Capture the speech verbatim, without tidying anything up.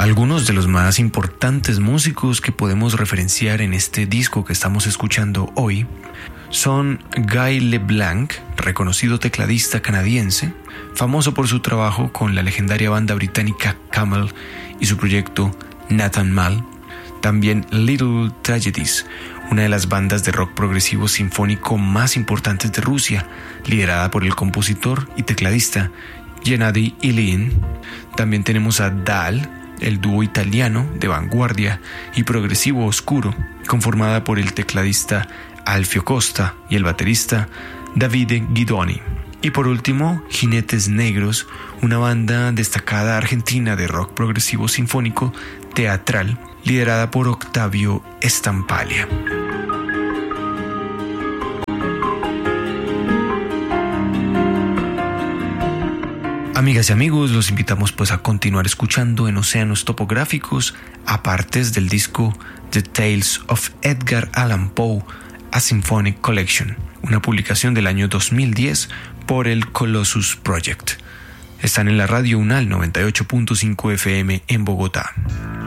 Algunos de los más importantes músicos que podemos referenciar en este disco que estamos escuchando hoy son Guy LeBlanc, reconocido tecladista canadiense, famoso por su trabajo con la legendaria banda británica Camel y su proyecto Nathan Mal. También Little Tragedies, una de las bandas de rock progresivo sinfónico más importantes de Rusia, liderada por el compositor y tecladista Gennady Ilyin. También tenemos a Dal, el dúo italiano de vanguardia y progresivo oscuro, conformada por el tecladista Alfio Costa y el baterista Davide Guidoni. Y por último, Jinetes Negros, una banda destacada argentina de rock progresivo sinfónico teatral, liderada por Octavio Stampaglia. Amigas y amigos, los invitamos pues a continuar escuchando en Océanos Topográficos a partes del disco The Tales of Edgar Allan Poe, A Symphonic Collection, una publicación del año dos mil diez por el Colossus Project. Están en la radio UNAL noventa y ocho punto cinco F M en Bogotá.